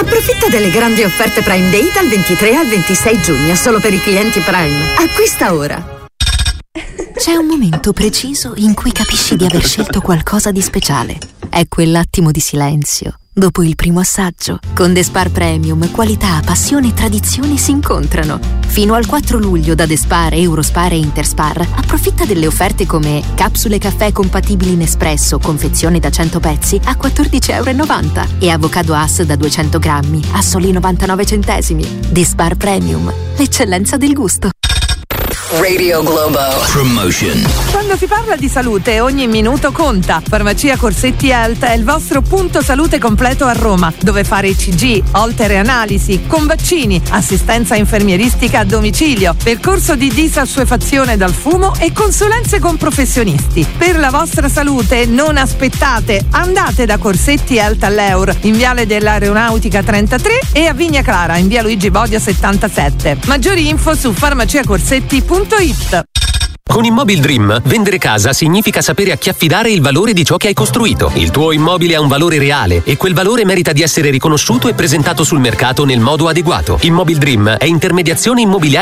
Approfitta delle grandi offerte Prime Day dal 23 al 26 giugno, solo per i clienti Prime. Acquista ora. C'è un momento preciso in cui capisci di aver scelto qualcosa di speciale. È quell'attimo di silenzio dopo il primo assaggio. Con The Spar Premium, qualità, passione e tradizione si incontrano. Fino al 4 luglio da The Spar, Eurospar e Interspar approfitta delle offerte come capsule caffè compatibili in espresso, confezione da 100 pezzi a €14,90 e avocado Hass da 200 grammi a soli 99 centesimi. The Spar Premium, l'eccellenza del gusto. Radio Globo Promotion. Quando si parla di salute ogni minuto conta. Farmacia Corsetti Health è il vostro punto salute completo a Roma, dove fare ECG, Holter e analisi, con vaccini, assistenza infermieristica a domicilio, percorso di disassuefazione dal fumo e consulenze con professionisti. Per la vostra salute non aspettate, andate da Corsetti Health all'Eur, in Viale dell'Aeronautica 33 e a Vigna Clara, in Via Luigi Bodio 77. Maggiori info su farmaciacorsetti.it. Con Immobil Dream, vendere casa significa sapere a chi affidare il valore di ciò che hai costruito. Il tuo immobile ha un valore reale e quel valore merita di essere riconosciuto e presentato sul mercato nel modo adeguato. Immobil Dream è intermediazione immobiliare